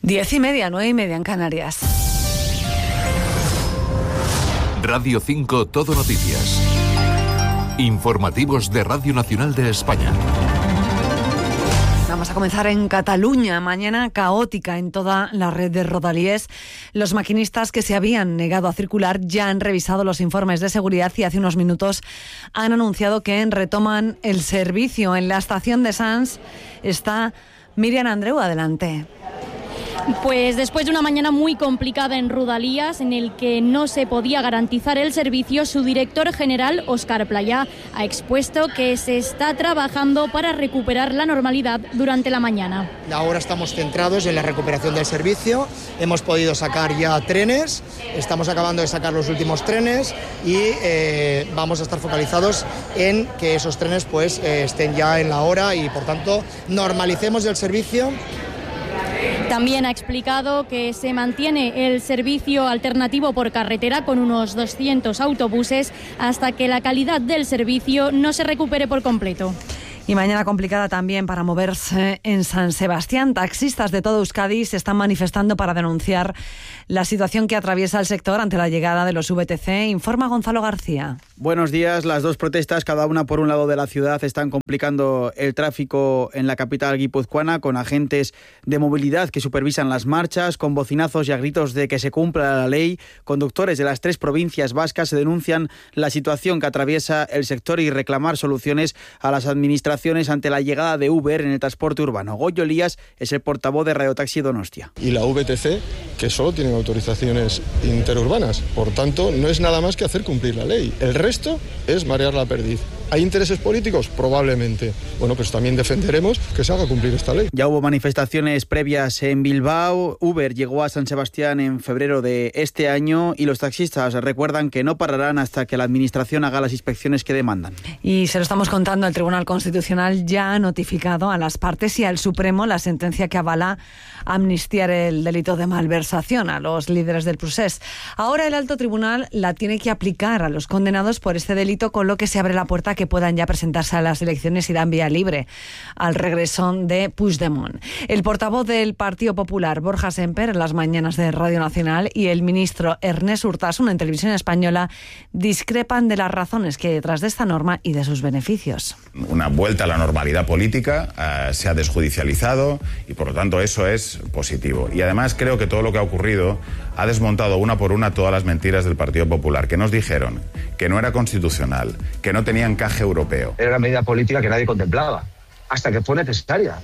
10:30, 9:30 en Canarias. Radio 5 Todo Noticias. Informativos de Radio Nacional de España. Vamos a comenzar en Cataluña. Mañana caótica en toda la red de Rodalies. Los maquinistas que se habían negado a circular ya han revisado los informes de seguridad y hace unos minutos han anunciado que retoman el servicio. En la estación de Sants está Miriam Andreu. Adelante. Pues después de una mañana muy complicada en Rodalies, en el que no se podía garantizar el servicio, su director general, Óscar Playà, ha expuesto que se está trabajando para recuperar la normalidad durante la mañana. Ahora estamos centrados en la recuperación del servicio, hemos podido sacar ya trenes, estamos acabando de sacar los últimos trenes y vamos a estar focalizados en que esos trenes estén ya en la hora y por tanto normalicemos el servicio. También ha explicado que se mantiene el servicio alternativo por carretera con unos 200 autobuses hasta que la calidad del servicio no se recupere por completo. Y mañana complicada también para moverse en San Sebastián. Taxistas de todo Euskadi se están manifestando para denunciar la situación que atraviesa el sector ante la llegada de los VTC. Informa Gonzalo García. Buenos días. Las dos protestas, cada una por un lado de la ciudad, están complicando el tráfico en la capital guipuzcoana, con agentes de movilidad que supervisan las marchas, con bocinazos y a gritos de que se cumpla la ley. Conductores de las tres provincias vascas se denuncian la situación que atraviesa el sector y reclamar soluciones a las administraciones ante la llegada de Uber en el transporte urbano. Goyo Elías es el portavoz de Radiotaxi Donostia. Y la VTC, que solo tienen autorizaciones interurbanas, por tanto no es nada más que hacer cumplir la ley. El resto es marear la perdiz. ¿Hay intereses políticos? Probablemente. Bueno, pues también defenderemos que se haga cumplir esta ley. Ya hubo manifestaciones previas en Bilbao. Uber llegó a San Sebastián en febrero de este año y los taxistas recuerdan que no pararán hasta que la administración haga las inspecciones que demandan. Y se lo estamos contando, el Tribunal Constitucional ya ha notificado a las partes y al Supremo la sentencia que avala amnistiar el delito de malversación a los líderes del procés. Ahora el alto tribunal la tiene que aplicar a los condenados por este delito, con lo que se abre la puerta a que puedan ya presentarse a las elecciones y dan vía libre al regreso de Puigdemont. El portavoz del Partido Popular, Borja Semper, en las mañanas de Radio Nacional, y el ministro Ernest Urtasun en Televisión Española discrepan de las razones que hay detrás de esta norma y de sus beneficios. Una vuelta a la normalidad política, se ha desjudicializado y por lo tanto eso es positivo. Y además creo que todo lo que ha ocurrido ha desmontado una por una todas las mentiras del Partido Popular, que nos dijeron que no era constitucional, que no tenía encaje europeo. Era una medida política que nadie contemplaba, hasta que fue necesaria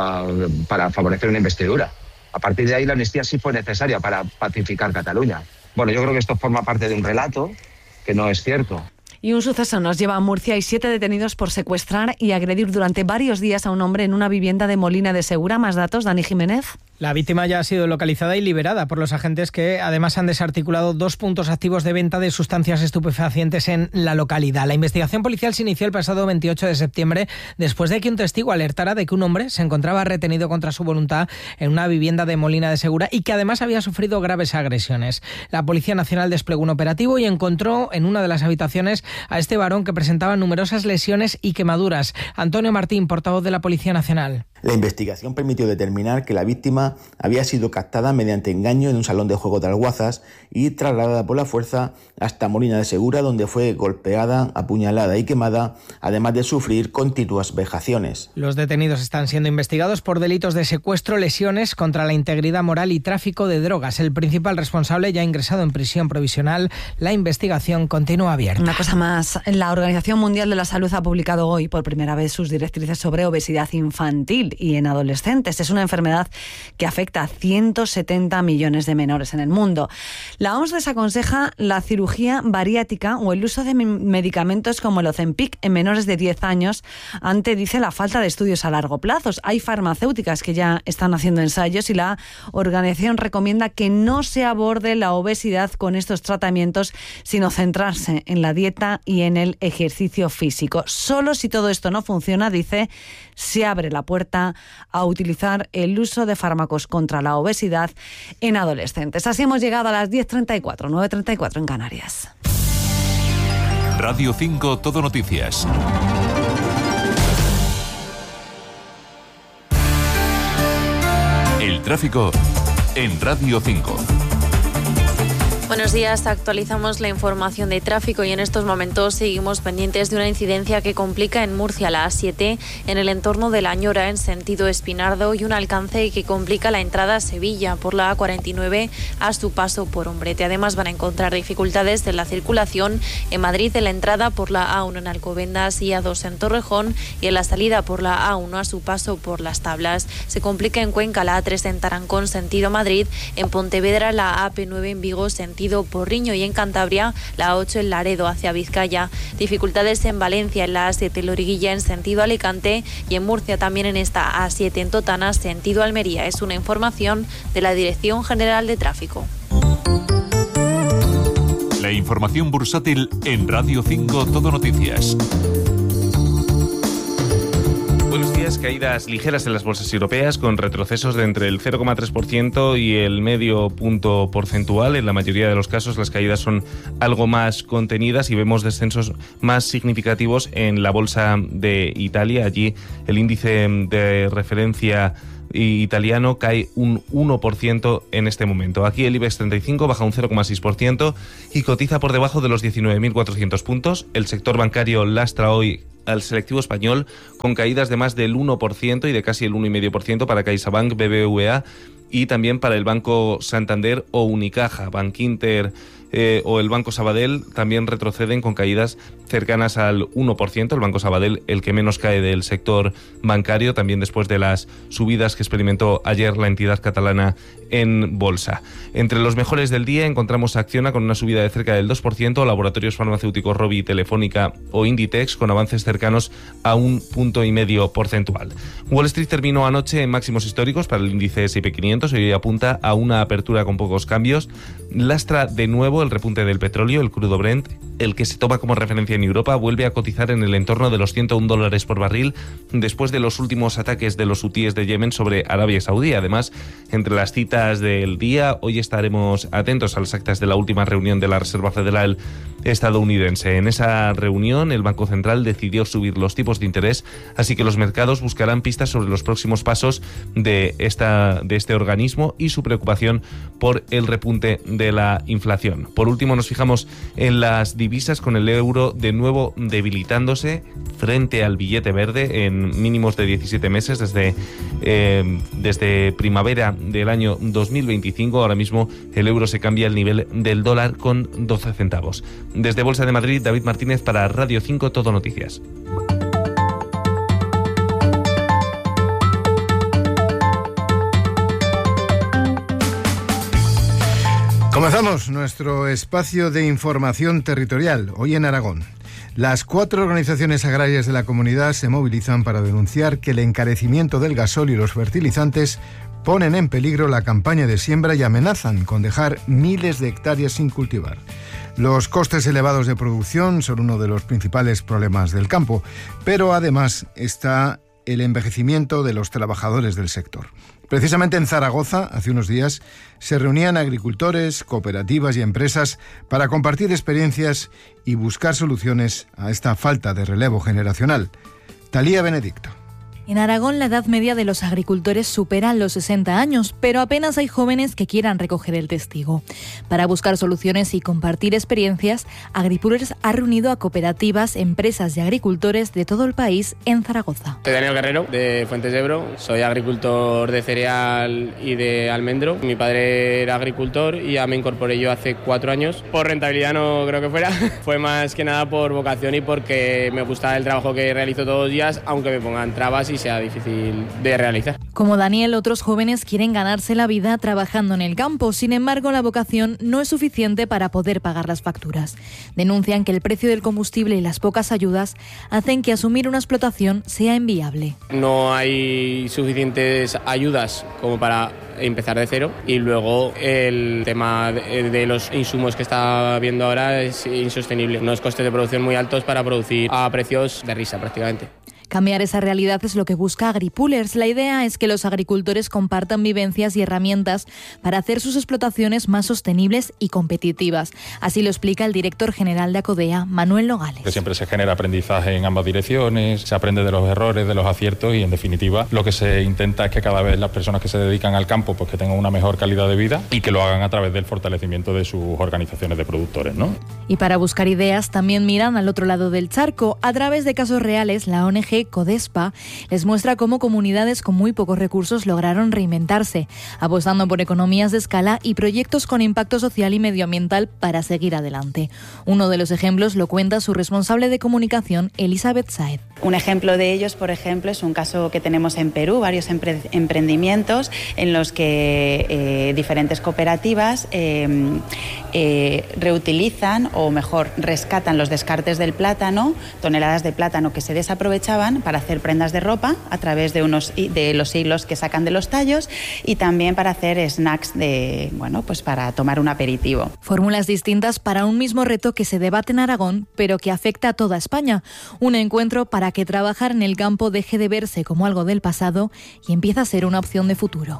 para favorecer una investidura. A partir de ahí la amnistía sí fue necesaria para pacificar Cataluña. Bueno, yo creo que esto forma parte de un relato que no es cierto. Y un suceso nos lleva a Murcia. Hay 7 detenidos por secuestrar y agredir durante varios días a un hombre en una vivienda de Molina de Segura. Más datos, Dani Jiménez. La víctima ya ha sido localizada y liberada por los agentes, que además han desarticulado 2 puntos activos de venta de sustancias estupefacientes en la localidad. La investigación policial se inició el pasado 28 de septiembre después de que un testigo alertara de que un hombre se encontraba retenido contra su voluntad en una vivienda de Molina de Segura y que además había sufrido graves agresiones. La Policía Nacional desplegó un operativo y encontró en una de las habitaciones a este varón, que presentaba numerosas lesiones y quemaduras. Antonio Martín, portavoz de la Policía Nacional. La investigación permitió determinar que la víctima había sido captada mediante engaño en un salón de juego de Alguazas y trasladada por la fuerza hasta Molina de Segura, donde fue golpeada, apuñalada y quemada, además de sufrir continuas vejaciones. Los detenidos están siendo investigados por delitos de secuestro, lesiones contra la integridad moral y tráfico de drogas. El principal responsable ya ha ingresado en prisión provisional. La investigación continúa abierta. Una cosa más, la Organización Mundial de la Salud ha publicado hoy por primera vez sus directrices sobre obesidad infantil y en adolescentes. Es una enfermedad que afecta a 170 millones de menores en el mundo. La OMS desaconseja la cirugía bariátrica o el uso de medicamentos como el Ozempic en menores de 10 años ante, dice, la falta de estudios a largo plazo. Hay farmacéuticas que ya están haciendo ensayos y la organización recomienda que no se aborde la obesidad con estos tratamientos, sino centrarse en la dieta y en el ejercicio físico. Solo si todo esto no funciona, dice, se abre la puerta a utilizar el uso de fármacos contra la obesidad en adolescentes. Así hemos llegado a las 10:34, 9:34 en Canarias. Radio 5 Todo Noticias. El tráfico en Radio 5. Buenos días, actualizamos la información de tráfico y en estos momentos seguimos pendientes de una incidencia que complica en Murcia la A7 en el entorno de La Ñora en sentido Espinardo y un alcance que complica la entrada a Sevilla por la A49 a su paso por Umbrete. Además van a encontrar dificultades en la circulación en Madrid en la entrada por la A1 en Alcobendas y A2 en Torrejón y en la salida por la A1 a su paso por Las Tablas. Se complica en Cuenca la A3 en Tarancón sentido Madrid, en Pontevedra la AP9 en Vigo sentido Porriño y en Cantabria la A8 en Laredo hacia Vizcaya. Dificultades en Valencia en la A7 Loriguilla en sentido Alicante y en Murcia también en esta A7 en Totana sentido Almería. Es una información de la Dirección General de Tráfico. La información bursátil en Radio 5 Todo Noticias. Buenos días. Caídas ligeras en las bolsas europeas con retrocesos de entre el 0,3% y el medio punto porcentual. En la mayoría de los casos las caídas son algo más contenidas y vemos descensos más significativos en la bolsa de Italia. Allí el índice de referencia italiano cae un 1% en este momento. Aquí el IBEX 35 baja un 0,6% y cotiza por debajo de los 19.400 puntos. El sector bancario lastra hoy al selectivo español con caídas de más del 1% y de casi el 1,5% para CaixaBank, BBVA y también para el Banco Santander o Unicaja. Bankinter o el Banco Sabadell también retroceden con caídas cercanas al 1%. El Banco Sabadell, el que menos cae del sector bancario, también después de las subidas que experimentó ayer la entidad catalana en bolsa. Entre los mejores del día encontramos a Acciona con una subida de cerca del 2%, Laboratorios Farmacéuticos Rovi, Telefónica o Inditex con avances cercanos a 1,5 puntos porcentual. Wall Street terminó anoche en máximos históricos para el índice S&P 500 y hoy apunta a una apertura con pocos cambios. Lastra de nuevo el repunte del petróleo. El crudo Brent, el que se toma como referencia en Europa, vuelve a cotizar en el entorno de los $101 por barril después de los últimos ataques de los hutíes de Yemen sobre Arabia Saudí. Además, entre las citas del día, hoy estaremos atentos a las actas de la última reunión de la Reserva Federal estadounidense. En esa reunión, el Banco Central decidió subir los tipos de interés, así que los mercados buscarán pistas sobre los próximos pasos de este organismo y su preocupación por el repunte de la inflación. Por último, nos fijamos en las divisas, con el euro de nuevo debilitándose frente al billete verde en mínimos de 17 meses desde primavera del año 2025. Ahora mismo el euro se cambia al nivel del dólar con 12 centavos. Desde Bolsa de Madrid, David Martínez para Radio 5 Todo Noticias. Comenzamos nuestro espacio de información territorial, hoy en Aragón. Las 4 organizaciones agrarias de la comunidad se movilizan para denunciar que el encarecimiento del gasóleo y los fertilizantes ponen en peligro la campaña de siembra y amenazan con dejar miles de hectáreas sin cultivar. Los costes elevados de producción son uno de los principales problemas del campo, pero además está el envejecimiento de los trabajadores del sector. Precisamente en Zaragoza, hace unos días, se reunían agricultores, cooperativas y empresas para compartir experiencias y buscar soluciones a esta falta de relevo generacional. Talía Benedicto. En Aragón, la edad media de los agricultores supera los 60 años, pero apenas hay jóvenes que quieran recoger el testigo. Para buscar soluciones y compartir experiencias, Agripulers ha reunido a cooperativas, empresas y agricultores de todo el país en Zaragoza. Soy Daniel Guerrero, de Fuentes de Ebro. Soy agricultor de cereal y de almendro. Mi padre era agricultor y ya me incorporé yo hace 4 años. Por rentabilidad no creo que fuera. Fue más que nada por vocación y porque me gusta el trabajo que realizo todos los días, aunque me pongan trabas y sea difícil de realizar. Como Daniel, otros jóvenes quieren ganarse la vida trabajando en el campo. Sin embargo, la vocación no es suficiente para poder pagar las facturas. Denuncian que el precio del combustible y las pocas ayudas hacen que asumir una explotación sea inviable. No hay suficientes ayudas como para empezar de cero, y luego el tema de los insumos que está habiendo ahora es insostenible. Unos costes de producción muy altos para producir a precios de risa prácticamente. Cambiar esa realidad es lo que busca Agripullers. La idea es que los agricultores compartan vivencias y herramientas para hacer sus explotaciones más sostenibles y competitivas. Así lo explica el director general de Acodea, Manuel Nogales. Que siempre se genera aprendizaje en ambas direcciones, se aprende de los errores, de los aciertos, y en definitiva lo que se intenta es que cada vez las personas que se dedican al campo pues que tengan una mejor calidad de vida y que lo hagan a través del fortalecimiento de sus organizaciones de productores, ¿no? Y para buscar ideas también miran al otro lado del charco. A través de casos reales, la ONG Codespa les muestra cómo comunidades con muy pocos recursos lograron reinventarse, apostando por economías de escala y proyectos con impacto social y medioambiental para seguir adelante. Uno de los ejemplos lo cuenta su responsable de comunicación, Elizabeth Saez. Un ejemplo de ellos, por ejemplo, es un caso que tenemos en Perú, varios emprendimientos en los que diferentes cooperativas reutilizan, o mejor, rescatan los descartes del plátano, toneladas de plátano que se desaprovechaban para hacer prendas de ropa a través de los hilos que sacan de los tallos, y también para hacer snacks pues para tomar un aperitivo. Fórmulas distintas para un mismo reto que se debate en Aragón, pero que afecta a toda España. Un encuentro para que trabajar en el campo deje de verse como algo del pasado y empiece a ser una opción de futuro.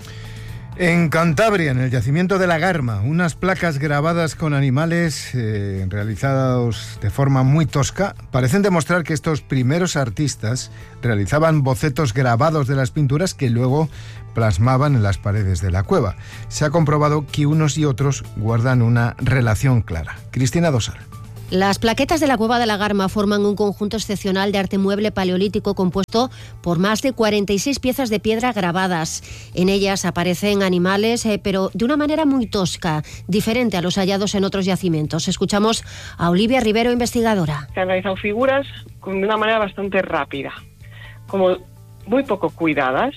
En Cantabria, en el yacimiento de la Garma, unas placas grabadas con animales realizados de forma muy tosca parecen demostrar que estos primeros artistas realizaban bocetos grabados de las pinturas que luego plasmaban en las paredes de la cueva. Se ha comprobado que unos y otros guardan una relación clara. Cristina Dosal. Las plaquetas de la Cueva de la Garma forman un conjunto excepcional de arte mueble paleolítico compuesto por más de 46 piezas de piedra grabadas. En ellas aparecen animales, pero de una manera muy tosca, diferente a los hallados en otros yacimientos. Escuchamos a Olivia Rivero, investigadora. Se han realizado figuras de una manera bastante rápida, como muy poco cuidadas.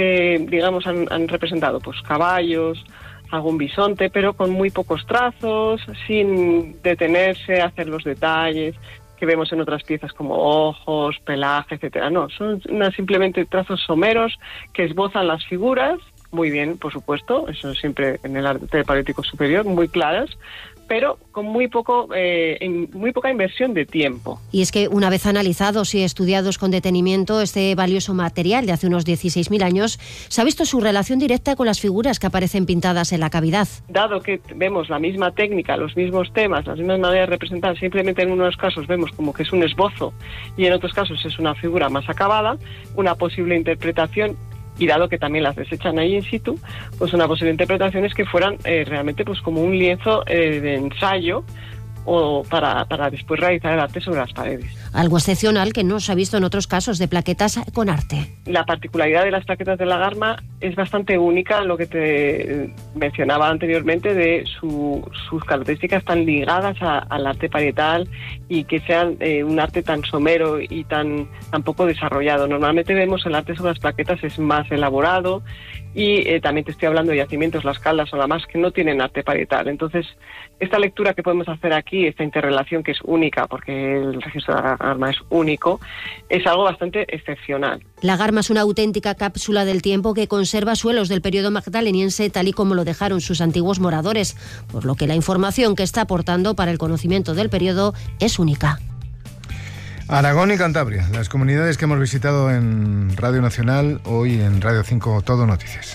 Han representado pues caballos, algún bisonte, pero con muy pocos trazos, sin detenerse a hacer los detalles que vemos en otras piezas como ojos, pelaje, etcétera. No, son simplemente trazos someros que esbozan las figuras, muy bien, por supuesto, eso siempre en el arte paleolítico superior, muy claras, pero con muy poca inversión de tiempo. Y es que una vez analizados y estudiados con detenimiento este valioso material de hace unos 16.000 años, se ha visto su relación directa con las figuras que aparecen pintadas en la cavidad. Dado que vemos la misma técnica, los mismos temas, las mismas maneras de representar, simplemente en unos casos vemos como que es un esbozo y en otros casos es una figura más acabada, una posible interpretación, y dado que también las desechan ahí in situ, pues una posible interpretación es que fueran realmente pues como un lienzo de ensayo o para después realizar el arte sobre las paredes. Algo excepcional que no se ha visto en otros casos de plaquetas con arte. La particularidad de las plaquetas de la Garma es bastante única, lo que te mencionaba anteriormente, de sus características tan ligadas al arte parietal y que sean un arte tan somero y tan poco desarrollado. Normalmente vemos el arte sobre las plaquetas es más elaborado y también te estoy hablando de yacimientos, Las Caldas o La Mas, que no tienen arte parietal. Entonces, esta lectura que podemos hacer aquí, esta interrelación que es única, porque el registro de la Garma es único, es algo bastante excepcional. La Garma es una auténtica cápsula del tiempo que conserva suelos del periodo magdaleniense tal y como lo dejaron sus antiguos moradores, por lo que la información que está aportando para el conocimiento del periodo es única. Aragón y Cantabria, las comunidades que hemos visitado en Radio Nacional, hoy en Radio 5 Todo Noticias.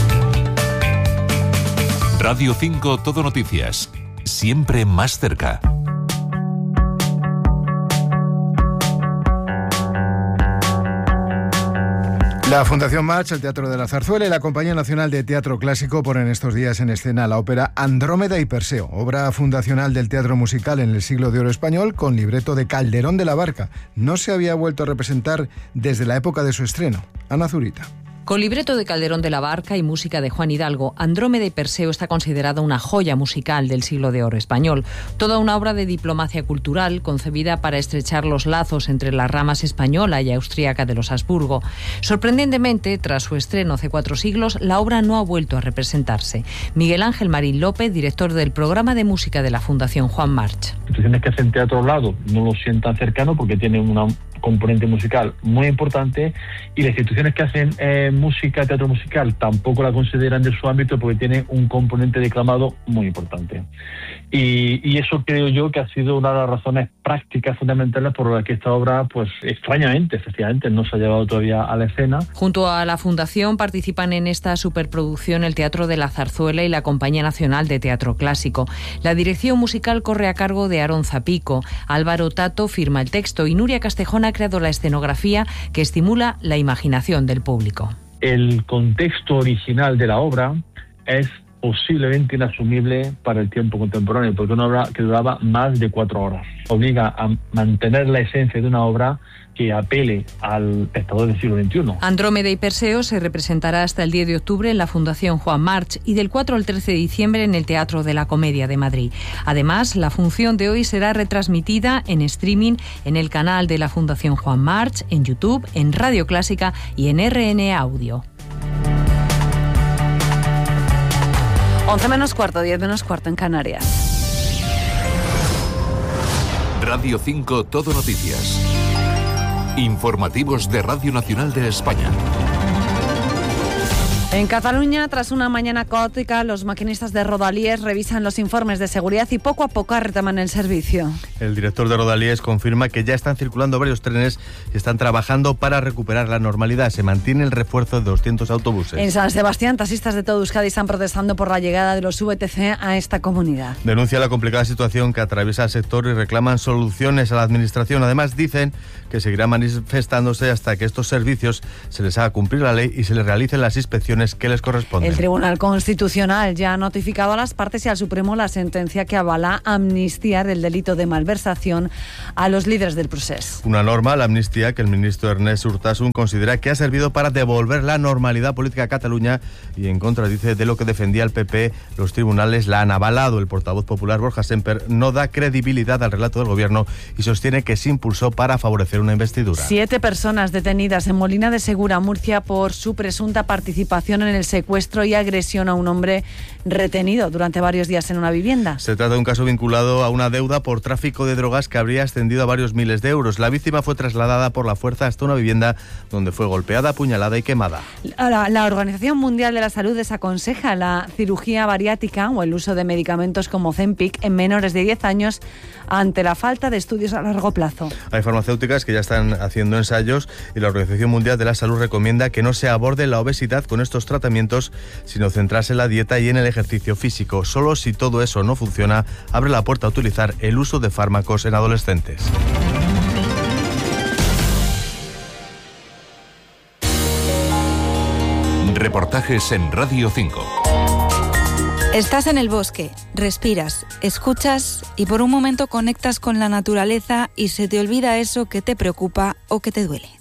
Radio 5 Todo Noticias, siempre más cerca. La Fundación March, el Teatro de la Zarzuela y la Compañía Nacional de Teatro Clásico ponen estos días en escena la ópera Andrómeda y Perseo, obra fundacional del teatro musical en el siglo de oro español con libreto de Calderón de la Barca. No se había vuelto a representar desde la época de su estreno. Ana Zurita. Con libreto de Calderón de la Barca y música de Juan Hidalgo, Andrómeda y Perseo está considerada una joya musical del siglo de oro español. Toda una obra de diplomacia cultural concebida para estrechar los lazos entre las ramas española y austríaca de los Habsburgo. Sorprendentemente, tras su estreno hace 4 siglos, la obra no ha vuelto a representarse. Miguel Ángel Marín López, director del programa de música de la Fundación Juan March. Instituciones que hacen teatro hablado no lo sientan cercano porque tienen una componente musical muy importante, y las instituciones que hacen música, teatro musical, tampoco la consideran de su ámbito porque tiene un componente declamado muy importante. Y eso creo yo que ha sido una de las razones prácticas fundamentales por las que esta obra, pues extrañamente, efectivamente, no se ha llevado todavía a la escena. Junto a la Fundación participan en esta superproducción el Teatro de la Zarzuela y la Compañía Nacional de Teatro Clásico. La dirección musical corre a cargo de Aarón Zapico. Álvaro Tato firma el texto y Nuria Castejón ha creado la escenografía que estimula la imaginación del público. El contexto original de la obra es posiblemente inasumible para el tiempo contemporáneo, porque una obra que duraba más de 4 horas. Obliga a mantener la esencia de una obra que apele al espectador del siglo XXI. Andrómeda y Perseo se representará hasta el 10 de octubre en la Fundación Juan March y del 4 al 13 de diciembre en el Teatro de la Comedia de Madrid. Además, la función de hoy será retransmitida en streaming en el canal de la Fundación Juan March, en YouTube, en Radio Clásica y en RN Audio. 11 menos cuarto, 10 menos cuarto en Canarias. Radio 5 Todo Noticias. Informativos de Radio Nacional de España. En Cataluña, tras una mañana caótica, los maquinistas de Rodalies revisan los informes de seguridad y poco a poco retoman el servicio. El director de Rodalies confirma que ya están circulando varios trenes y están trabajando para recuperar la normalidad. Se mantiene el refuerzo de 200 autobuses. En San Sebastián, taxistas de todo Euskadi están protestando por la llegada de los VTC a esta comunidad. Denuncia la complicada situación que atraviesa el sector y reclaman soluciones a la administración. Además, dicen que seguirán manifestándose hasta que estos servicios se les haga cumplir la ley y se les realicen las inspecciones que les corresponden. El Tribunal Constitucional ya ha notificado a las partes y al Supremo la sentencia que avala amnistiar el delito de malversación a los líderes del procés. Una norma, la amnistía, que el ministro Ernest Urtasun considera que ha servido para devolver la normalidad política a Cataluña y en contra, dice, de lo que defendía el PP, los tribunales la han avalado. El portavoz popular Borja Semper no da credibilidad al relato del gobierno y sostiene que se impulsó para favorecer una investidura. 7 personas detenidas en Molina de Segura, Murcia, por su presunta participación en el secuestro y agresión a un hombre retenido durante varios días en una vivienda. Se trata de un caso vinculado a una deuda por tráfico de drogas que habría ascendido a varios miles de euros. La víctima fue trasladada por la fuerza hasta una vivienda donde fue golpeada, apuñalada y quemada. La Organización Mundial de la Salud desaconseja la cirugía bariátrica o el uso de medicamentos como Ozempic en menores de 10 años ante la falta de estudios a largo plazo. Hay farmacéuticas que ya están haciendo ensayos y la Organización Mundial de la Salud recomienda que no se aborde la obesidad con estos tratamientos, sino centrarse en la dieta y en el ejercicio físico. Solo si todo eso no funciona, abre la puerta a utilizar el uso de fármacos en adolescentes. Reportajes en Radio 5. Estás en el bosque, respiras, escuchas y por un momento conectas con la naturaleza y se te olvida eso que te preocupa o que te duele.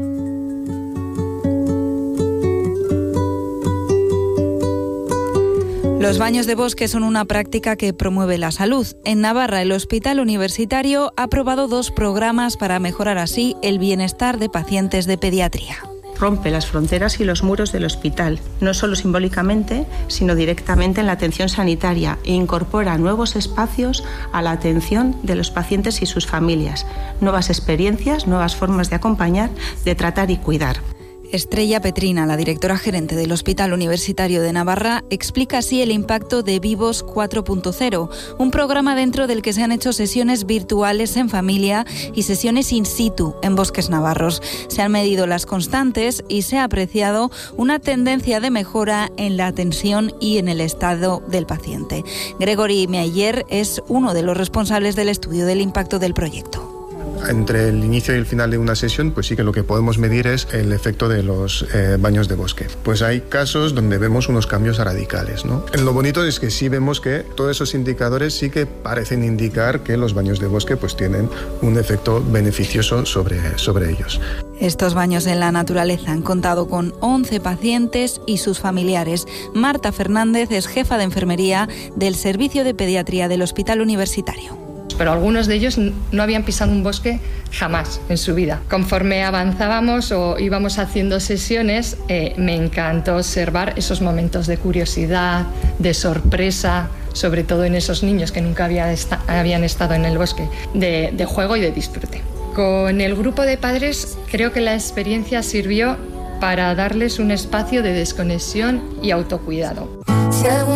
Los baños de bosque son una práctica que promueve la salud. En Navarra, el Hospital Universitario ha aprobado 2 programas para mejorar así el bienestar de pacientes de pediatría. Rompe las fronteras y los muros del hospital, no solo simbólicamente, sino directamente en la atención sanitaria, e incorpora nuevos espacios a la atención de los pacientes y sus familias, nuevas experiencias, nuevas formas de acompañar, de tratar y cuidar. Estrella Petrina, la directora gerente del Hospital Universitario de Navarra, explica así el impacto de Vivos 4.0, un programa dentro del que se han hecho sesiones virtuales en familia y sesiones in situ en bosques navarros. Se han medido las constantes y se ha apreciado una tendencia de mejora en la atención y en el estado del paciente. Gregory Meyer es uno de los responsables del estudio del impacto del proyecto. Entre el inicio y el final de una sesión, pues sí que lo que podemos medir es el efecto de los baños de bosque. Pues hay casos donde vemos unos cambios radicales, ¿no? Lo bonito es que sí vemos que todos esos indicadores sí que parecen indicar que los baños de bosque pues tienen un efecto beneficioso sobre ellos. Estos baños en la naturaleza han contado con 11 pacientes y sus familiares. Marta Fernández es jefa de enfermería del Servicio de Pediatría del Hospital Universitario. Pero algunos de ellos no habían pisado un bosque jamás en su vida. Conforme avanzábamos o íbamos haciendo sesiones, me encantó observar esos momentos de curiosidad, de sorpresa, sobre todo en esos niños que nunca habían estado en el bosque, de juego y de disfrute. Con el grupo de padres creo que la experiencia sirvió para darles un espacio de desconexión y autocuidado.